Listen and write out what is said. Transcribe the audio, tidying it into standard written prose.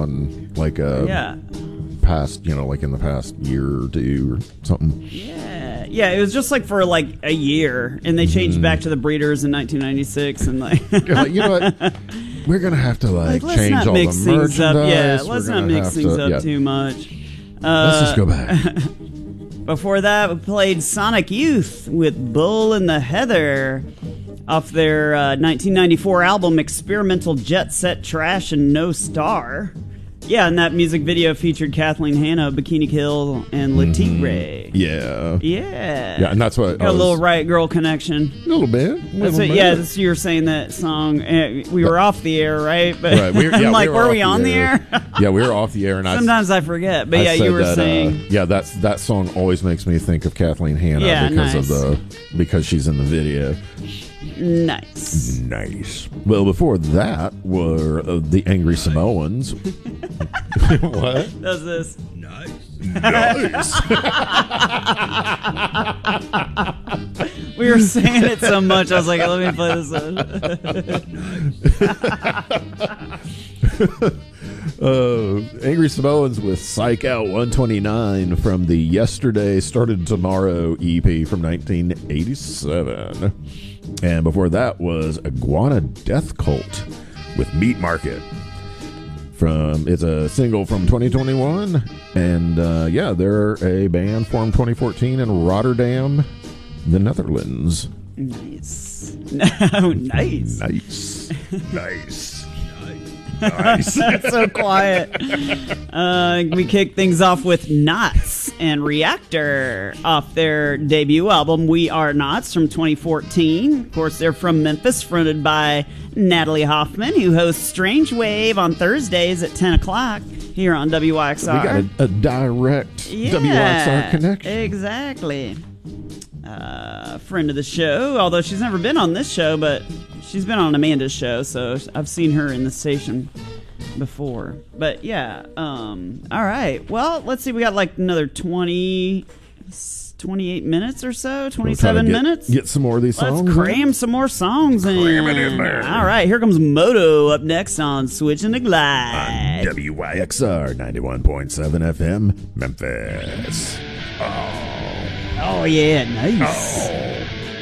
on like a past, like in the past year or two or something. Yeah, it was just like for like a year, and they changed back to the Breeders in 1996, and like, you know what? We're gonna have to let's change not all mix the things up. merchandise. Yeah, let's not mix things up too much. Let's just go back. Before that, we played Sonic Youth with Bull and the Heather off their 1994 album Experimental Jet Set Trash and No Star. Yeah, and that music video featured Kathleen Hanna, Bikini Kill, and Latique Ray. Yeah. Yeah, and that's what got a little Riot Girl connection. A little bit. That's you were saying that song. We were off the air, right? But right. I'm like, were we on the air? Yeah, we were off the air, and sometimes I forget. But you were saying, that song always makes me think of Kathleen Hanna because she's in the video. Nice. Well, before that were the Angry Samoans. What? Does this? Nice. We were saying it so much, I was like, let me play this. Angry Samoans with Psych Out 129 from the Yesterday Started Tomorrow EP from 1987. And before that was Iguana Death Cult with Meat Market. It's a single from 2021, and they're a band formed 2014 in Rotterdam, the Netherlands. Nice. Nice. That's so quiet. We kick things off with Knots and Reactor off their debut album We Are Knots from 2014. Of course, they're from Memphis, fronted by Natalie Hoffman, who hosts Strange Wave on Thursdays at 10 o'clock here on WYXR. We got a direct WYXR connection. Exactly. Friend of the show, although she's never been on this show, but she's been on Amanda's show, so I've seen her in the station before. But yeah, all right. Well, let's see. We got like another 28 minutes or so, 27 minutes. Get some more of these songs. Let's cram some more songs in. Cram it in there. All right, here comes Moto up next on Switching the Glide. On WYXR 91.7 FM, Memphis. Oh yeah, nice. Oh.